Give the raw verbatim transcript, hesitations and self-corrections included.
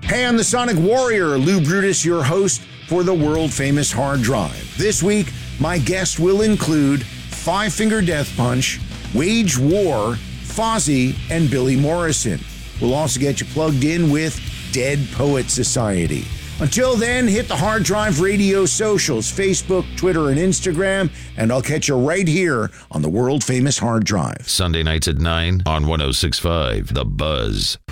Hey, I'm the Sonic Warrior, Lou Brutus, your host for the world-famous Hard Drive. This week, my guest will include Five Finger Death Punch, Wage War, Fozzy, and Billy Morrison. We'll also get you plugged in with Dead Poet Society. Until then, hit the Hard Drive Radio socials, Facebook, Twitter, and Instagram, and I'll catch you right here on the world-famous Hard Drive. Sunday nights at nine on one oh six point five The Buzz.